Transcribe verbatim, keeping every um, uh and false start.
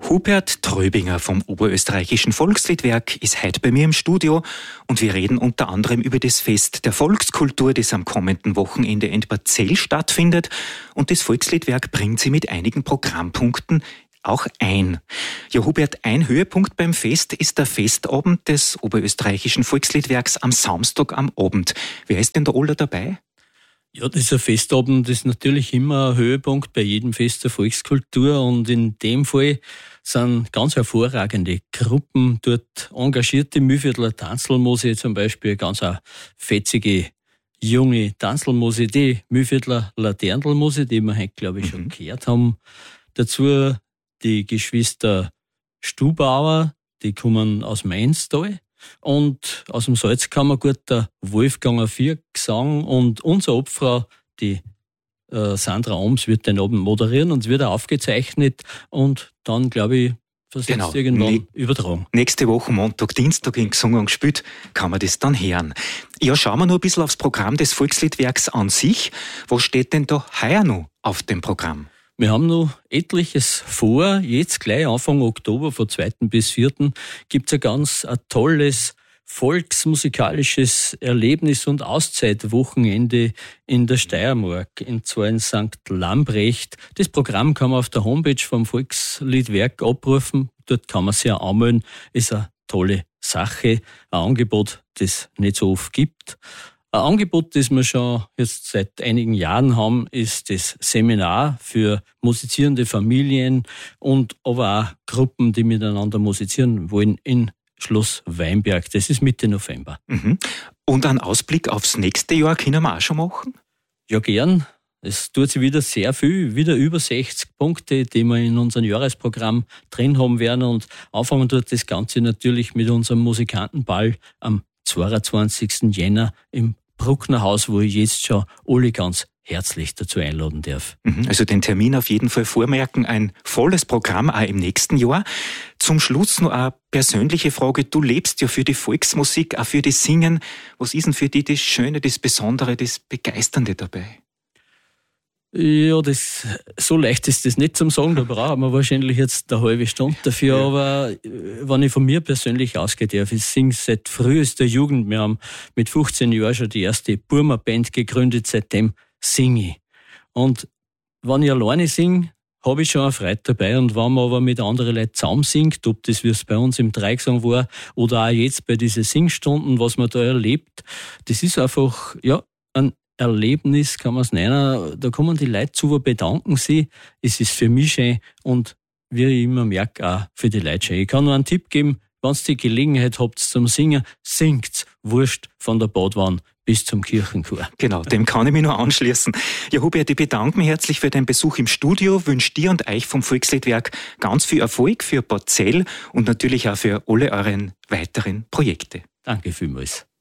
Hubert Tröbinger vom Oberösterreichischen Volksliedwerk ist heute bei mir im Studio und wir reden unter anderem über das Fest der Volkskultur, das am kommenden Wochenende in Barzell stattfindet, und das Volksliedwerk bringt sie mit einigen Programmpunkten auch ein. Ja, Hubert, ein Höhepunkt beim Fest ist der Festabend des Oberösterreichischen Volksliedwerks am Samstag am Abend. Wer ist denn da alle dabei? Ja, dieser Festabend ist natürlich immer ein Höhepunkt bei jedem Fest der Volkskultur, und in dem Fall sind ganz hervorragende Gruppen dort engagierte. Mühlviertler Tanzlmuse zum Beispiel, eine ganz eine fetzige junge Tanzlmuse, die Mühlviertler Laternlmuse, die wir heute, glaube ich, schon mhm. gehört haben. Dazu die Geschwister Stubauer, die kommen aus Mainztal. Und aus dem Salzkammergut der Wolfganger Viergesang, und unsere Obfrau, die äh, Sandra Oms, wird den Abend moderieren und es wird auch aufgezeichnet und dann, glaube ich, versetzt genau. irgendwann ne- übertragen. Nächste Woche, Montag, Dienstag in Gesungen und gespielt, kann man das dann hören. Ja, schauen wir noch ein bisschen aufs Programm des Volksliedwerks an sich. Was steht denn da heuer noch auf dem Programm? Wir haben noch etliches vor. Jetzt gleich Anfang Oktober, von zweiten bis vierten gibt es ein ganz ein tolles volksmusikalisches Erlebnis- und Auszeitwochenende in der Steiermark, und zwar in Sankt Lambrecht. Das Programm kann man auf der Homepage vom Volksliedwerk abrufen. Dort kann man sich auch anmelden. Ist eine tolle Sache, ein Angebot, das es nicht so oft gibt. Ein Angebot, das wir schon jetzt seit einigen Jahren haben, ist das Seminar für musizierende Familien und aber auch Gruppen, die miteinander musizieren wollen, in Schloss Weinberg. Das ist Mitte November. Mhm. Und einen Ausblick aufs nächste Jahr können wir auch schon machen? Ja, gern. Es tut sich wieder sehr viel, wieder über sechzig Punkte, die wir in unserem Jahresprogramm drin haben werden. Und anfangen tut das Ganze natürlich mit unserem Musikantenball am zweiundzwanzigsten Jänner im Bruckner Haus, wo ich jetzt schon alle ganz herzlich dazu einladen darf. Also den Termin auf jeden Fall vormerken. Ein volles Programm auch im nächsten Jahr. Zum Schluss noch eine persönliche Frage. Du lebst ja für die Volksmusik, auch für das Singen. Was ist denn für dich das Schöne, das Besondere, das Begeisternde dabei? Ja, das, so leicht ist das nicht zum Sagen, da brauchen wir wahrscheinlich jetzt eine halbe Stunde dafür, ja. Aber wenn ich von mir persönlich ausgehe darf, ich singe seit frühester Jugend. Wir haben mit fünfzehn Jahren schon die erste Burma-Band gegründet, seitdem singe ich. Und wenn ich alleine singe, habe ich schon eine Freude dabei, und wenn man aber mit anderen Leuten zusammen singt, ob das, wie es bei uns im Dreigesang war, oder auch jetzt bei diesen Singstunden, was man da erlebt, das ist einfach, ja, ein Erlebnis, kann man es nennen. Da kommen die Leute zu, bedanken sie. Es ist für mich schön und wie ich immer merke, auch für die Leute schön. Ich kann nur einen Tipp geben, wenn ihr die Gelegenheit habt zum Singen, singt's, wurscht von der Badwanne bis zum Kirchenchor. Genau, dem kann ich mich nur anschließen. Ja, Hubert, ich bedanke mich herzlich für deinen Besuch im Studio, wünsche dir und euch vom Volksliedwerk ganz viel Erfolg für Barzell und natürlich auch für alle euren weiteren Projekte. Danke vielmals.